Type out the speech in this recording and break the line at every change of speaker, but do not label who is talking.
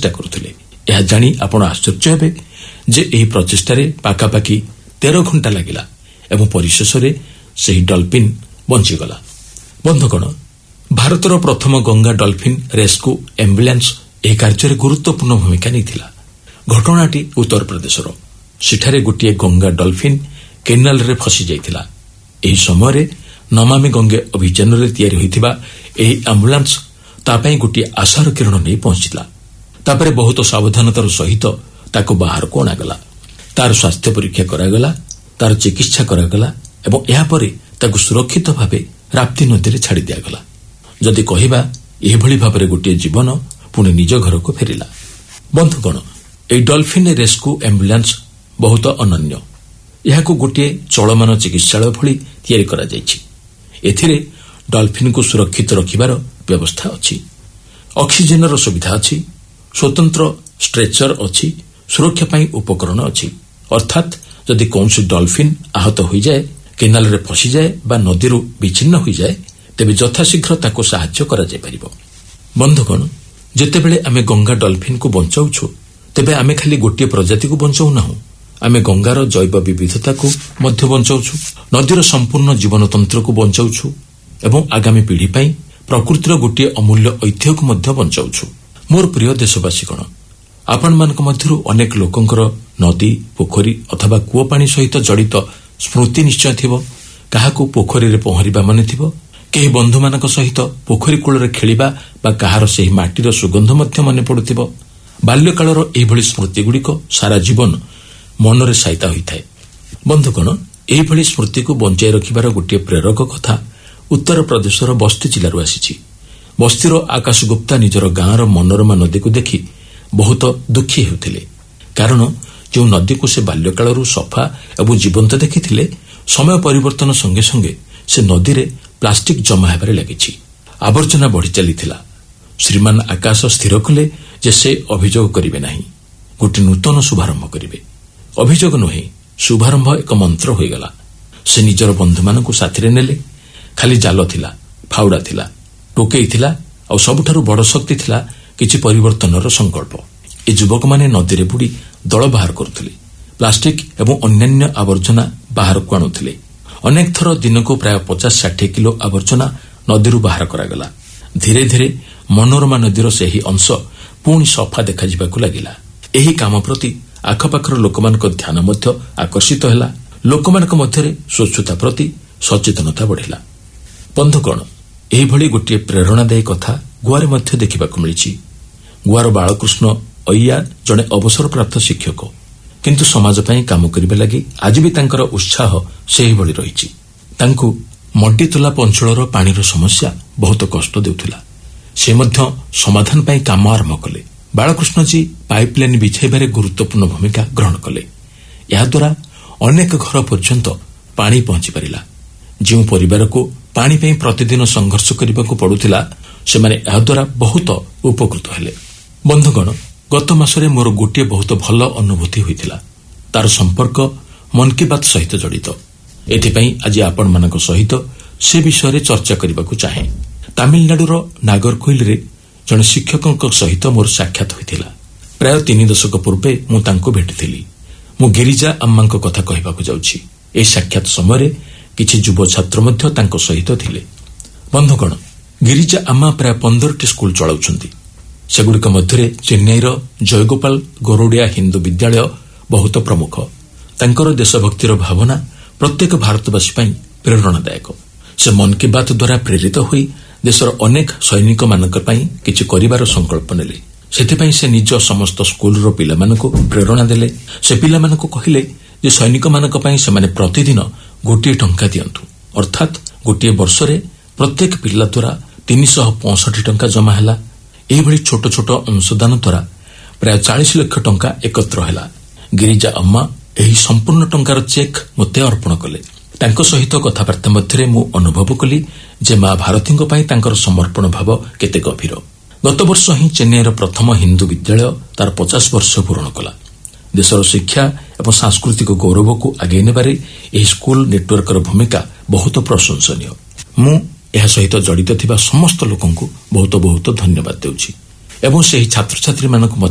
ଚେଷ୍ଟା କରୁଥିଲେ। ଏହା ଜାଣି ଆପଣ ଆଶ୍ଚର୍ଯ୍ୟ ହେବେ ଯେ ଏହି ପ୍ରଚେଷ୍ଟାରେ ପାଖାପାଖି 13 ଘଣ୍ଟା ଲାଗିଲା ଏବଂ ପରିଶେଷରେ ସେହି ଡଲ୍ଫିନ୍ ବଞ୍ଚିଗଲା। ବନ୍ଧୁଗଣ, ଭାରତର ପ୍ରଥମ ଗଙ୍ଗା ଡଲ୍ଫିନ୍ ରେସ୍କ୍ୟୁ ଆମ୍ବୁଲାନ୍ସ ଏହି କାର୍ଯ୍ୟରେ ଗୁରୁତ୍ୱପୂର୍ଣ୍ଣ ଭୂମିକା ନେଇଥିଲା। ଘଟଣାଟି ଉତ୍ତରପ୍ରଦେଶର। ସେଠାରେ ଗୋଟିଏ ଗଙ୍ଗା ଡଲ୍ଫିନ୍ କେନାଲରେ ଫସି ଯାଇଥିଲା। ଏହି ସମୟରେ ନମାମି ଗଙ୍ଗେ ଅଭିଯାନରେ ତିଆରି ହୋଇଥିବା ଏହି ଆମ୍ବୁଲାନ୍ସ ତା ପାଇଁ ଗୋଟିଏ ଆଶାର କିରଣ ନେଇ ପହଞ୍ଚିଲା। ତାପରେ ବହୁତ ସାବଧାନତାର ସହିତ ତାକୁ ବାହାରକୁ ଅଣାଗଲା। ତାର ସ୍ୱାସ୍ଥ୍ୟ ପରୀକ୍ଷା କରାଗଲା, ତାର ଚିକିତ୍ସା କରାଗଲା ଏବଂ ଏହାପରେ ତାକୁ ସୁରକ୍ଷିତ ଭାବେ ରାପ୍ତି ନଦୀରେ ଛାଡ଼ି ଦିଆଗଲା। ଯଦି କହିବା, ଏହିଭଳି ଭାବରେ ଗୋଟିଏ ଜୀବନ ପୁଣି ନିଜ ଘରକୁ ଫେରିଲା। ବନ୍ଧୁଗଣ, ଏହି ଡଲ୍ଫିନ୍ ରେସ୍କ୍ୟୁ ଆମ୍ବୁଲାନ୍ସ ବହୁତ ଅନନ୍ୟ। ଏହାକୁ ଗୋଟିଏ ଚଳମାନ ଚିକିତ୍ସାଳୟ ଭଳି ତିଆରି କରାଯାଇଛି। ଏଥିରେ ଡଲ୍ଫିନ୍କୁ ସୁରକ୍ଷିତ ରଖିବାର ବ୍ୟବସ୍ଥା ଅଛି। ଅକ୍ସିଜେନର ସୁବିଧା ଅଛି, ସ୍ୱତନ୍ତ୍ର ଷ୍ଟ୍ରେଚର ଅଛି, ସୁରକ୍ଷା ପାଇଁ ଉପକରଣ ଅଛି। ଅର୍ଥାତ୍ ଯଦି କୌଣସି ଡଲ୍ଫିନ୍ ଆହତ ହୋଇଯାଏ, କେନାଲରେ ଫସିଯାଏ ବା ନଦୀରୁ ବିଚ୍ଛିନ୍ନ ହୋଇଯାଏ, ତେବେ ଯଥାଶୀଘ୍ର ତାକୁ ସାହାଯ୍ୟ କରାଯାଇପାରିବ। ବନ୍ଧୁଗଣ, ଯେତେବେଳେ ଆମେ ଗଙ୍ଗା ଡଲ୍ଫିନ୍କୁ ବଞ୍ଚାଉଛୁ, ତେବେ ଆମେ ଖାଲି ଗୋଟିଏ ପ୍ରଜାତିକୁ ବଞ୍ଚାଉନାହୁଁ, ଆମେ ଗଙ୍ଗାର ଜୈବ ବିବିଧତାକୁ ମଧ୍ୟ ବଞ୍ଚାଉଛୁ, ନଦୀର ସମ୍ପୂର୍ଣ୍ଣ ଜୀବନତନ୍ତ୍ରକୁ ବଞ୍ଚାଉଛୁ ଏବଂ ଆଗାମୀ ପିଢ଼ି ପାଇଁ ପ୍ରକୃତିର ଗୋଟିଏ ଅମୂଲ୍ୟ ଐତିହ୍ୟକୁ ମଧ୍ୟ ବଞ୍ଚାଉଛୁ। ମୋର ପ୍ରିୟ ଦେଶବାସୀଗଣ, ଆପଣମାନଙ୍କ ମଧ୍ୟରୁ ଅନେକ ଲୋକଙ୍କର ନଦୀ, ପୋଖରୀ ଅଥବା କୂଅ ପାଣି ସହିତ ଜଡ଼ିତ ସ୍ମୃତି ନିଶ୍ଚୟ ଥିବ। କାହାକୁ ପୋଖରୀରେ ପହଁରିବା ମନେ ଥିବ, କେହି ବନ୍ଧୁମାନଙ୍କ ସହିତ ପୋଖରୀ କୂଳରେ ଖେଳିବା ବା କାହାର ସେହି ମାଟିର ସୁଗନ୍ଧ ମଧ୍ୟ ମନେ ପଡ଼ୁଥିବ। ବାଲ୍ୟକାଳର ଏହିଭଳି ସ୍ମୃତିଗୁଡ଼ିକ ସାରା ଜୀବନ ମନରେ ସାଇତା ହୋଇଥାଏ। ବନ୍ଧୁଗଣ, ଏହିଭଳି ସ୍ମୃତିକୁ ବଞ୍ଚାଇ ରଖିବାର ଗୋଟିଏ ପ୍ରେରକ କଥା ଉତ୍ତରପ୍ରଦେଶର ବସ୍ତି ଜିଲ୍ଲାରୁ ଆସିଛି। ବସ୍ତିର ଆକାଶ ଗୁପ୍ତା ନିଜର ଗାଁର ମନୋରମା ନଦୀକୁ ଦେଖି ବହୁତ ଦୁଃଖୀ ହେଉଥିଲେ। କାରଣ ଯେଉଁ ନଦୀକୁ ସେ ବାଲ୍ୟକାଳରୁ ସଫା ଏବଂ ଜୀବନ୍ତ ଦେଖିଥିଲେ, ସମୟ ପରିବର୍ତ୍ତନ ସଙ୍ଗେ ସଙ୍ଗେ ସେ ନଦୀରେ ପ୍ଲାଷ୍ଟିକ୍ ଜମା ହେବାରେ ଲାଗିଛି। ଆବର୍ଜନା ବଢ଼ି ଚାଲିଥିଲା। ଶ୍ରୀମାନ ଆକାଶ ସ୍ଥିର କଲେ ଯେ ସେ ଅଭିଯୋଗ କରିବେ ନାହିଁ, ଗୋଟିଏ ନୂତନ ଶୁଭାରମ୍ଭ କରିବେ। ଅଭିଯୋଗ ନୁହେଁ, ଶୁଭାରମ୍ଭ ଏକ ମନ୍ତ୍ର ହୋଇଗଲା। ସେ ନିଜର ବନ୍ଧୁମାନଙ୍କୁ ସାଥିରେ ନେଲେ। ଖାଲି ଜାଲ ଥିଲା, ଫାଉଡ଼ା ଥିଲା, ଟୋକେଇ ଥିଲା ଆଉ ସବୁଠାରୁ ବଡ଼ ଶକ୍ତି ଥିଲା କିଛି ପରିବର୍ତ୍ତନର ସଂକଳ୍ପ। ଏ ଯୁବକମାନେ ନଦୀରେ ବୁଡ଼ି ଦଳ ବାହାର କରୁଥିଲେ, ପ୍ଲାଷ୍ଟିକ୍ ଏବଂ ଅନ୍ୟାନ୍ୟ ଆବର୍ଜନା ବାହାରକୁ ଆଣୁଥିଲେ। ଅନେକ ଥର ଦିନକୁ ପ୍ରାୟ 50-60 କିଲୋ ଆବର୍ଜନା ନଦୀରୁ ବାହାର କରାଗଲା। ଧୀରେ ଧୀରେ ମନୋରମା ନଦୀର ସେହି ଅଂଶ ପୁଣି ସଫା ଦେଖାଯିବାକୁ ଲାଗିଲା। ଏହି କାମ ପ୍ରତି ଆଖପାଖର ଲୋକମାନଙ୍କ ଧ୍ୟାନ ମଧ୍ୟ ଆକର୍ଷିତ ହେଲା। ଲୋକମାନଙ୍କ ମଧ୍ୟରେ ସ୍ୱଚ୍ଛତା ପ୍ରତି ସଚେତନତା ବଢ଼ିଲା। ବନ୍ଧୁଗଣ, ଏହିଭଳି ଗୋଟିଏ ପ୍ରେରଣାଦାୟୀ କଥା ଗୋଆରେ ମଧ୍ୟ ଦେଖିବାକୁ ମିଳିଛି। ଗୋଆର ବାଳକୃଷ୍ଣ ଅୟ୍ୟା ଜଣେ ଅବସରପ୍ରାପ୍ତ ଶିକ୍ଷକ, କିନ୍ତୁ ସମାଜ ପାଇଁ କାମ କରିବା ଲାଗି ଆଜି ବି ତାଙ୍କର ଉତ୍ସାହ ସେହିଭଳି ରହିଛି। ତାଙ୍କୁ ମଣ୍ଡିତୋଲାପ ଅଞ୍ଚଳର ପାଣିର ସମସ୍ୟା ବହୁତ କଷ୍ଟ ଦେଉଥିଲା। ସେ ମଧ୍ୟ ସମାଧାନ ପାଇଁ କାମ ଆରମ୍ଭ କଲେ। ବାଳକୃଷ୍ଣଜୀ ପାଇପଲାଇନ୍ ବିଛାଇବାରେ ଗୁରୁତ୍ୱପୂର୍ଣ୍ଣ ଭୂମିକା ଗ୍ରହଣ କଲେ। ଏହାଦ୍ୱାରା ଅନେକ ଘର ପର୍ଯ୍ୟନ୍ତ ପାଣି ପହଞ୍ଚି ପାରିଲା। ଯେଉଁ ପରିବାରକୁ ପାଣି ପାଇଁ ପ୍ରତିଦିନ ସଂଘର୍ଷ କରିବାକୁ ପଡୁଥିଲା, ସେମାନେ ଏହାଦ୍ୱାରା ବହୁତ ଉପକୃତ ହେଲେ। ବନ୍ଧୁଗଣ, ଗତ ମାସରେ ମୋର ଗୋଟିଏ ବହୁତ ଭଲ ଅନୁଭୂତି ହୋଇଥିଲା। ତାର ସମ୍ପର୍କ ମନ୍ କି ବାତ୍ ସହିତ ଜଡ଼ିତ। ଏଥିପାଇଁ ଆଜି ଆପଣମାନଙ୍କ ସହିତ ସେ ବିଷୟରେ ଚର୍ଚ୍ଚା କରିବାକୁ ଚାହେଁ। ତାମିଲନାଡୁର ନାଗରକୋଇଲରେ ଜଣେ ଶିକ୍ଷକଙ୍କ ସହିତ ମୋର ସାକ୍ଷାତ ହୋଇଥିଲା। ପ୍ରାୟ 3 ଦଶକ ପୂର୍ବେ ମୁଁ ତାଙ୍କୁ ଭେଟିଥିଲି। ମୁଁ ଗିରିଜା ଆମ୍ମାଙ୍କ କଥା କହିବାକୁ ଯାଉଛି। ଏହି ସାକ୍ଷାତ ସମୟରେ କିଛି ଯୁବ ଛାତ୍ର ମଧ୍ୟ ତାଙ୍କ ସହିତ ଥିଲେ। ବନ୍ଧୁଗଣ, ଗିରିଜା ଆମ୍ମା ପ୍ରାୟ 15ଟି ସ୍କୁଲ ଚଳାଉଛନ୍ତି। ସେଗୁଡ଼ିକ ମଧ୍ୟରେ ଚେନ୍ନାଇର ଜୟଗୋପାଳ ଗୌରଡ଼ିଆ ହିନ୍ଦୁ ବିଦ୍ୟାଳୟ ବହୁତ ପ୍ରମୁଖ। ତାଙ୍କର ଦେଶଭକ୍ତିର ଭାବନା ପ୍ରତ୍ୟେକ ଭାରତବାସୀ ପାଇଁ ପ୍ରେରଣାଦାୟକ। ସେ ମନ୍ କି ବାତ୍ ଦ୍ୱାରା ପ୍ରେରିତ ହୋଇ ଦେଶର ଅନେକ ସୈନିକମାନଙ୍କ ପାଇଁ କିଛି କରିବାର ସଂକଳ୍ପ ନେଲେ। ସେଥିପାଇଁ ସେ ନିଜ ସମସ୍ତ ସ୍କୁଲର ପିଲାମାନଙ୍କୁ ପ୍ରେରଣା ଦେଲେ। ସେ ପିଲାମାନଙ୍କୁ କହିଲେ ଯେ ସୈନିକମାନଙ୍କ ପାଇଁ ସେମାନେ ପ୍ରତିଦିନ 1 ଟଙ୍କା ଦିଅନ୍ତୁ। ଅର୍ଥାତ୍ ଗୋଟିଏ ବର୍ଷରେ ପ୍ରତ୍ୟେକ ପିଲା ଦ୍ୱାରା 365 ଟଙ୍କା ଜମା ହେଲା। ଏହିଭଳି ଛୋଟ ଛୋଟ ଅଂଶଦାନ ଦ୍ୱାରା ପ୍ରାୟ 40 ଲକ୍ଷ ଟଙ୍କା ଏକତ୍ର ହେଲା। ଗିରିଜା ଆମ୍ମା ଏହି ସମ୍ପୂର୍ଣ୍ଣ ଟଙ୍କାର ଚେକ୍ ମୋତେ ଅର୍ପଣ କଲେ। ତାଙ୍କ ସହିତ କଥାବାର୍ତ୍ତା ମଧ୍ୟରେ ମୁଁ ଅନୁଭବ କଲି ଯେ ମା ଭାରତୀଙ୍କ ପାଇଁ ତାଙ୍କର ସମର୍ପଣ ଭାବ କେତେ ଗଭୀର। ଗତବର୍ଷ ହିଁ ଚେନ୍ନାଇର ପ୍ରଥମ ହିନ୍ଦୁ ବିଦ୍ୟାଳୟ ତାର 50 ବର୍ଷ ପୂରଣ କଲା। ଦେଶର ଶିକ୍ଷା ଏବଂ ସାଂସ୍କୃତିକ ଗୌରବକୁ ଆଗେଇ ନେବାରେ ଏହି ସ୍କୁଲ ନେଟୱାର୍କର ଭୂମିକା ବହୁତ ପ୍ରଶଂସନୀୟ। ମୁଁ ଏହା ସହିତ ଜଡ଼ିତ ଥିବା ସମସ୍ତ ଲୋକଙ୍କୁ ବହୁତ ବହୁତ ଧନ୍ୟବାଦ ଦେଉଛି ଏବଂ ସେହି ଛାତ୍ରଛାତ୍ରୀମାନଙ୍କୁ